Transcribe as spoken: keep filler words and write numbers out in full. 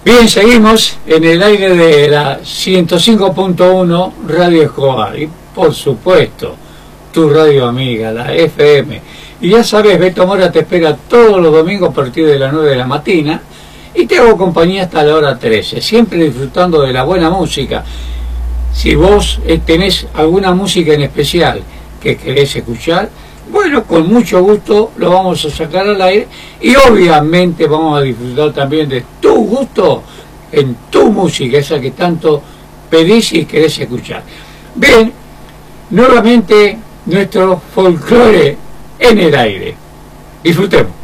Bien, seguimos en el aire de la ciento cinco punto uno Radio Escobar y por supuesto tu radio amiga, la F M. Y ya sabes, Beto Mora te espera todos los domingos a partir de las nueve de la mañana y te hago compañía hasta la hora trece, siempre disfrutando de la buena música. Si vos eh, tenés alguna música en especial que querés escuchar, bueno, con mucho gusto lo vamos a sacar al aire y obviamente vamos a disfrutar también de tu gusto en tu música, esa que tanto pedís y querés escuchar. Bien, nuevamente nuestro folclore en el aire. Disfrutemos.